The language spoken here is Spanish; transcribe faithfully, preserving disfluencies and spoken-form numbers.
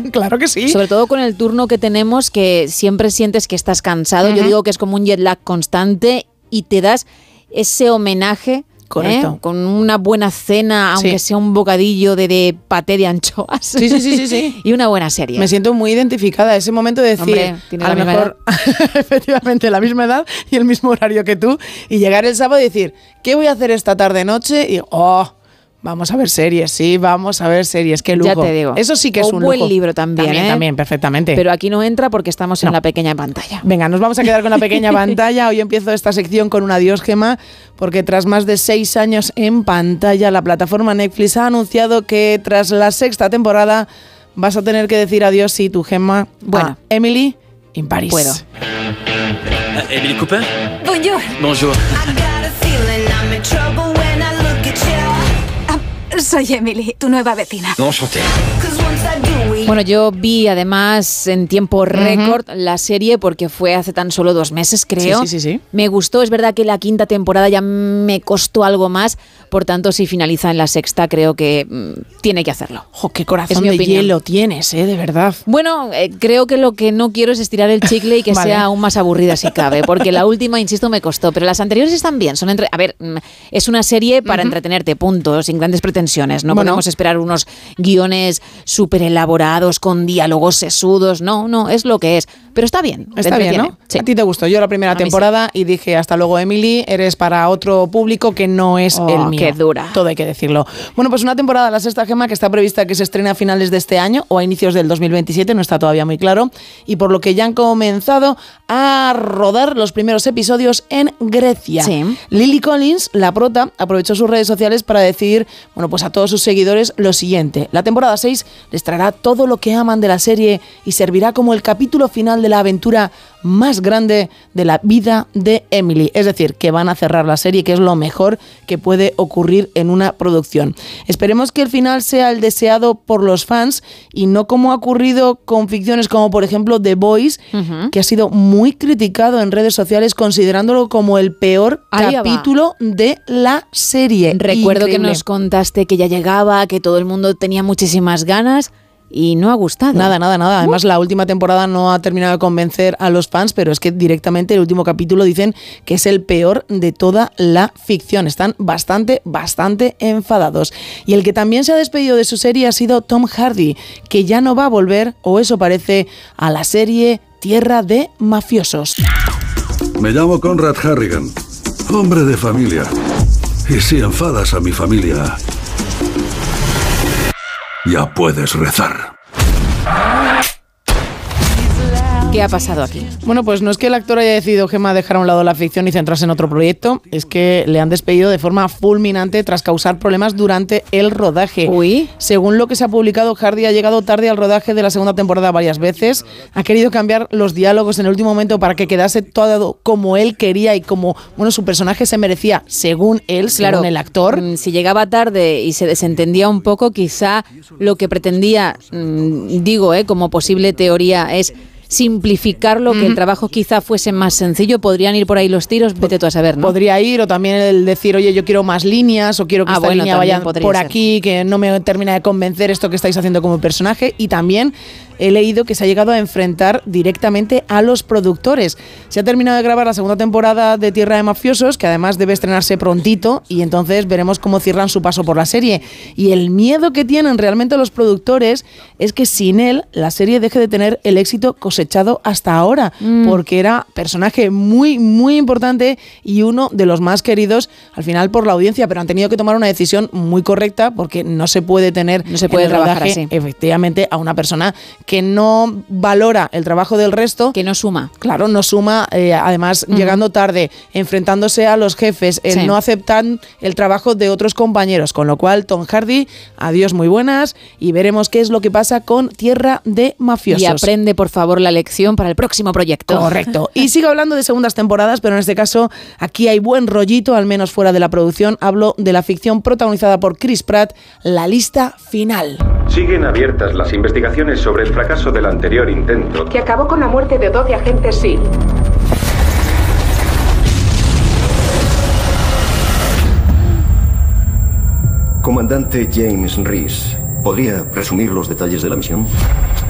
Claro que sí. Sobre todo con el turno que tenemos, que siempre sientes que estás cansado. Uh-huh. Yo digo que es como un jet lag constante y te das ese homenaje. Correcto. ¿Eh? Con una buena cena, aunque sí. sea un bocadillo de, de paté de anchoas. Sí, sí, sí, sí, sí. Y una buena serie. Me siento muy identificada. Ese momento de decir, Hombre, tiene a lo mejor, efectivamente, la misma edad y el mismo horario que tú, y llegar el sábado y decir, ¿qué voy a hacer esta tarde-noche? Y, oh... Vamos a ver series, sí, vamos a ver series, qué lujo. Ya te digo. Eso sí que es un un lujo. buen libro también, También, ¿eh? también, perfectamente. Pero aquí no entra porque estamos no. en la pequeña pantalla. Venga, nos vamos a quedar con la pequeña pantalla. Hoy empiezo esta sección con un adiós, Gemma, porque tras más de seis años en pantalla, la plataforma Netflix ha anunciado que tras la sexta temporada vas a tener que decir adiós, sí, tu Gemma, bueno. a Emily in Paris. Puedo. Uh, Emily Cooper? Bonjour. Bonjour. Soy Emily, tu nueva vecina. Enchanté. Bueno, yo vi además en tiempo récord uh-huh. la serie porque fue hace tan solo dos meses, creo. Sí, sí, sí, sí. Me gustó, es verdad que la quinta temporada ya me costó algo más, por tanto, si finaliza en la sexta, creo que mmm, tiene que hacerlo. ¡Jo, qué corazón de opinión. Hielo tienes, eh, de verdad! Bueno, eh, creo que lo que no quiero es estirar el chicle y que vale. sea aún más aburrida si cabe, porque la última, insisto, me costó, pero las anteriores están bien. Son entre... A ver, es una serie para uh-huh. entretenerte, punto, sin grandes pretensiones. No bueno. podemos esperar unos guiones súper elaborados, con diálogos sesudos, no, no, es lo que es. Pero está bien. Está bien, ¿no? Sí. A ti te gustó. Yo la primera temporada sí. y dije, hasta luego, Emily, eres para otro público que no es oh, el mío. Qué dura. Todo hay que decirlo. Bueno, pues una temporada, la sexta, Gemma, que está prevista que se estrene a finales de este año o a inicios del dos mil veintisiete, no está todavía muy claro, y por lo que ya han comenzado a rodar los primeros episodios en Grecia. Sí. Lily Collins, la prota, aprovechó sus redes sociales para decir, bueno, pues a todos sus seguidores lo siguiente: la temporada seis les traerá todo lo que aman de la serie y servirá como el capítulo final de la aventura más grande de la vida de Emily. Es decir, que van a cerrar la serie, que es lo mejor que puede ocurrir en una producción. Esperemos que el final sea el deseado por los fans y no como ha ocurrido con ficciones como, por ejemplo, The Boys, uh-huh. que ha sido muy criticado en redes sociales considerándolo como el peor Ahí capítulo va. de la serie. Recuerdo Increíble. que nos contaste que ya llegaba, que todo el mundo tenía muchísimas ganas. Y no ha gustado. Nada, nada, nada. Además, uh. la última temporada no ha terminado de convencer a los fans, pero es que directamente el último capítulo dicen que es el peor de toda la ficción. Están bastante, bastante enfadados. Y el que también se ha despedido de su serie ha sido Tom Hardy, que ya no va a volver, o eso parece, a la serie Tierra de Mafiosos. Me llamo Conrad Harrigan, hombre de familia. Y si enfadas a mi familia, ya puedes rezar. ¿Qué ha pasado aquí? Bueno, pues no es que el actor haya decidido, Gemma, dejar a un lado la ficción y centrarse en otro proyecto, es que le han despedido de forma fulminante tras causar problemas durante el rodaje. Uy. Según lo que se ha publicado, Hardy ha llegado tarde al rodaje de la segunda temporada varias veces, ha querido cambiar los diálogos en el último momento para que quedase todo como él quería y como, bueno, su personaje se merecía, según él, claro, según el actor. Si llegaba tarde y se desentendía un poco, quizá lo que pretendía, digo, eh, como posible teoría, es simplificarlo, que el trabajo quizá fuese más sencillo. Podrían ir por ahí los tiros, vete tú a saber, ¿no? Podría ir, o también el decir, oye, yo quiero más líneas, o quiero que ah, esta bueno, línea vaya por ser. aquí, que no me termina de convencer esto que estáis haciendo como personaje. Y también he leído que se ha llegado a enfrentar directamente a los productores. Se ha terminado de grabar la segunda temporada de Tierra de Mafiosos, que además debe estrenarse prontito, y entonces veremos cómo cierran su paso por la serie. Y el miedo que tienen realmente los productores es que sin él la serie deje de tener el éxito cosechado hasta ahora, mm. porque era personaje muy, muy importante y uno de los más queridos al final por la audiencia, pero han tenido que tomar una decisión muy correcta porque no se puede tener no se puede en el trabajar rodaje, así. efectivamente, a una persona que no valora el trabajo del resto. Que no suma. Claro, no suma, eh, además uh-huh. llegando tarde, enfrentándose a los jefes, eh, sí. no aceptan el trabajo de otros compañeros, con lo cual Tom Hardy, adiós muy buenas, y veremos qué es lo que pasa con Tierra de Mafiosos. Y aprende, por favor, la lección para el próximo proyecto. Correcto. Y sigo hablando de segundas temporadas, pero en este caso aquí hay buen rollito, al menos fuera de la producción. Hablo de la ficción protagonizada por Chris Pratt, La lista final. Siguen abiertas las investigaciones sobre el fracaso del anterior intento, que acabó con la muerte de doce agentes S E A L. Comandante James Reese, ¿podría resumir los detalles de la misión?